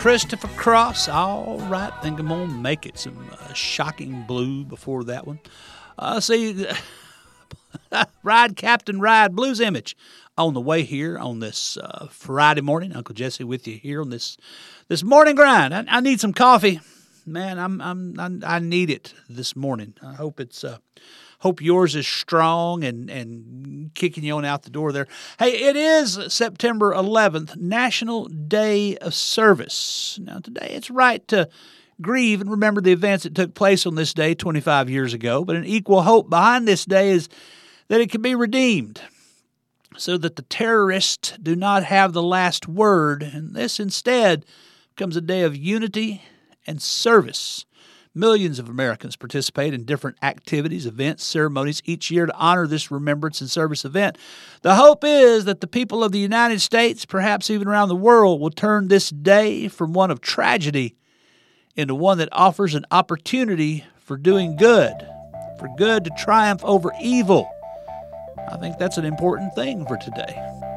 Christopher Cross. All right, think I'm going to make it some Shocking Blue before that one. See, Ride Captain Ride Blues Image on the way here on this Friday morning. Uncle Jesse with you here on this morning grind. I need some coffee, man. I need it this morning. I hope it's hope yours is strong and kicking you on out the door there. Hey, it is September 11th, National Day of Service. Now, today it's right to grieve and remember the events that took place on this day 25 years ago, but an equal hope behind this day is that it can be redeemed so that the terrorists do not have the last word, and this instead becomes a day of unity and service. Millions of Americans participate in different activities, events, ceremonies each year to honor this remembrance and service event. The hope is that the people of the United States, perhaps even around the world, will turn this day from one of tragedy into one that offers an opportunity for doing good, for good to triumph over evil. I think that's an important thing for today.